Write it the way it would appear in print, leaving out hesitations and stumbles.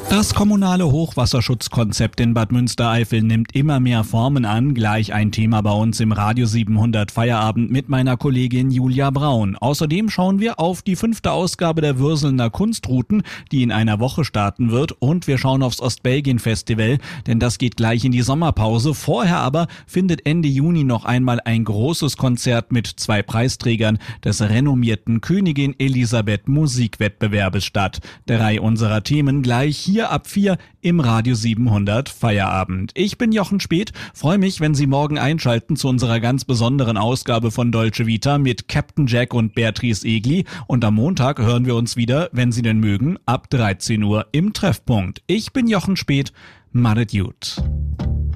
Das kommunale Hochwasserschutzkonzept in Bad Münstereifel nimmt immer mehr Formen an. Gleich ein Thema bei uns im Radio 700 Feierabend mit meiner Kollegin Julia Braun. Außerdem schauen wir auf die 5. Ausgabe der Würselner Kunstrouten, die in einer Woche starten wird. Und wir schauen aufs Ostbelgien-Festival, denn das geht gleich in die Sommerpause. Vorher aber findet Ende Juni noch einmal ein großes Konzert mit 2 Preisträgern des renommierten Königin Elisabeth Musikwettbewerbes statt. 3 unserer Themen gleich hier ab 4 im Radio 700 Feierabend. Ich bin Jochen Speth, freue mich, wenn Sie morgen einschalten zu unserer ganz besonderen Ausgabe von Dolce Vita mit Captain Jack und Beatrice Egli. Und am Montag hören wir uns wieder, wenn Sie denn mögen, ab 13 Uhr im Treffpunkt. Ich bin Jochen Speth, madet gut.